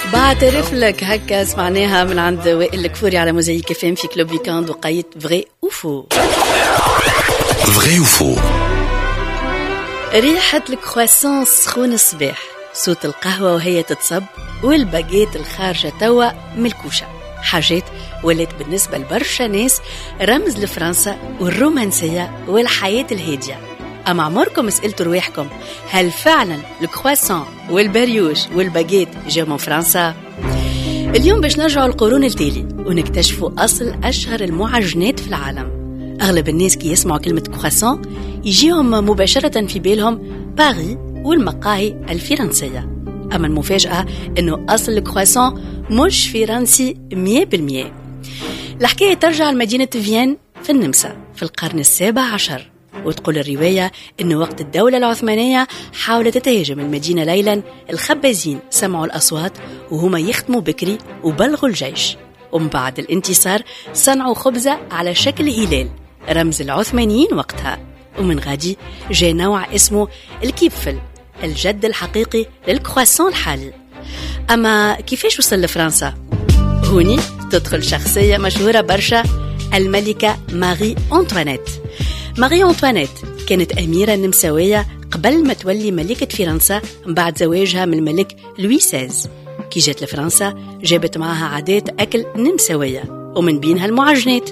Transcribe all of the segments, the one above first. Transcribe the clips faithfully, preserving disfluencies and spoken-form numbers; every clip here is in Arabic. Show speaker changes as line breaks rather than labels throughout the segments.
بعترف لك هكا سمعناها من عند وائل الكفوري على موزايك فيم في كلوب ويكاند وقيت فغي وفو.
فغي وفو.
ريحة الكرواسون سخون الصباح، صوت القهوة وهي تتصب، والباجيت الخارجة توا من الكوشة، حاجات ولات بالنسبة لبرشا ناس رمز لفرنسا والرومانسية والحياة الهادية. أما عمركم سألتوا رواحكم هل فعلا الكرواسون والبريوش والباجيت جاءوا من فرنسا؟ اليوم باش نرجعوا القرون التالي ونكتشفوا أصل أشهر المعجنات في العالم. أغلب الناس كي يسمعوا كلمة كرواسون يجيهم مباشرة في بالهم باريس والمقاهي الفرنسية. أما المفاجأة أنه أصل الكرواسون مش فرنسي مية بالمية. الحكاية ترجع لمدينة فيين في النمسا في القرن السابع عشر، وتقول الرواية أنه وقت الدولة العثمانية حاولت تتهاجم المدينة ليلا، الخبازين سمعوا الأصوات وهما يختموا بكري وبلغوا الجيش، ومن بعد الانتصار صنعوا خبزة على شكل هلال رمز العثمانيين وقتها، ومن غادي جاء نوع اسمه الكيبفل الجد الحقيقي للكرواسون الحالي. أما كيفاش وصل لفرنسا؟ هوني تدخل شخصية مشهورة برشا، الملكة ماري أنطوانيت. ماري أنطوانيت كانت أميرة نمساوية قبل ما تولي ملكة فرنسا بعد زواجها من الملك لوي سيز. كي جات لفرنسا جابت معها عادات أكل نمساوية ومن بينها المعجنات.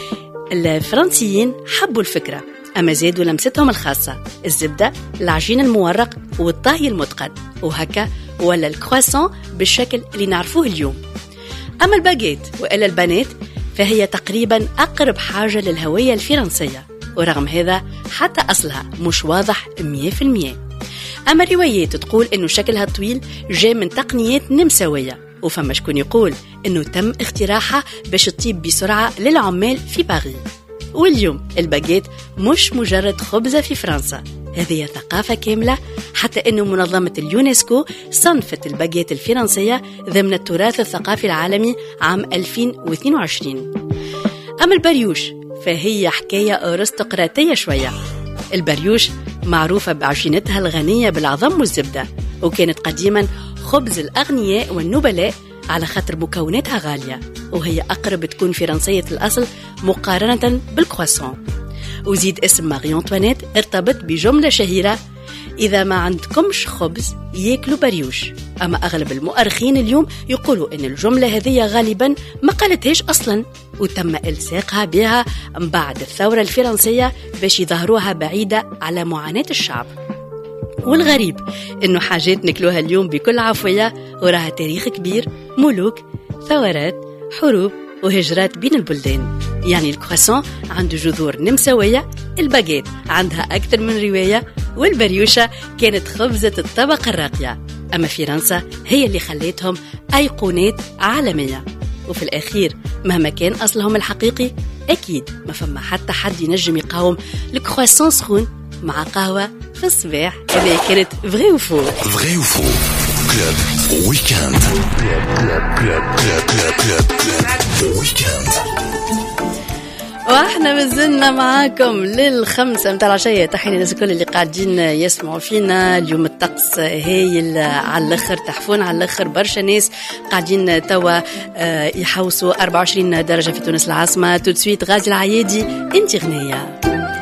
الفرنسيين حبوا الفكرة، أما زادوا لمستهم الخاصة، الزبدة، العجين المورق والطهي المتقن، وهكا ولا الكرواسون بالشكل اللي نعرفوه اليوم. أما الباجيت وإلا البانات فهي تقريبا أقرب حاجة للهوية الفرنسية، ورغم هذا حتى أصلها مش واضح مية في المية. أما الروايات تقول إنه شكلها طويل جاء من تقنيات نمساوية، وفما شكون يقول إنه تم اختراعها باش تطيب بسرعة للعمال في باريس. واليوم الباجيت مش مجرد خبزة في فرنسا، هذه ثقافة كاملة، حتى إنه منظمة اليونسكو صنفت الباجيت الفرنسية ضمن التراث الثقافي العالمي عام ألفين واثنين وعشرين. أما البريوش فهي حكاية أرستقراطية شوية. البريوش معروفة بعجينتها الغنية بالعظم والزبدة، وكانت قديما خبز الأغنياء والنبلاء على خاطر مكوناتها غالية، وهي أقرب تكون فرنسية الأصل مقارنة بالكرواسون. وزيد اسم ماري أنطوانيت ارتبط بجملة شهيرة: إذا ما عندكمش خبز ياكلوا بريوش. أما أغلب المؤرخين اليوم يقولوا إن الجملة هذه غالبا ما قالتهاش أصلا، وتم إلصاقها بها بعد الثورة الفرنسية باش يظهروها بعيدة على معاناة الشعب. والغريب إنه حاجات نكلوها اليوم بكل عفوية وراها تاريخ كبير، ملوك، ثورات، حروب وهجرات بين البلدان. يعني الكرواسون عنده جذور نمساوية، الباجيت عندها أكثر من رواية، والبريوشة كانت خبزة الطبقة الراقية. أما فرنسا هي اللي خليتهم أيقونات عالمية. وفي الأخير مهما كان أصلهم الحقيقي أكيد ما فما حتى حد ينجم يقاوم الكرواسون سخون مع قهوة في الصباح. هذه كانت فغي وفو.
فغي وفو كلوب ويكاند. ويكاند.
واحنا مازلنا معاكم للخمسة متاع العشية. تحية للناس الكل اللي قاعدين يسمعوا فينا. اليوم الطقس هايل على الاخر، تحفون على الاخر، برشا ناس قاعدين توا يحوسوا أربعة وعشرين درجة في تونس العاصمة. تو سويت غازي العيادي انت غنية.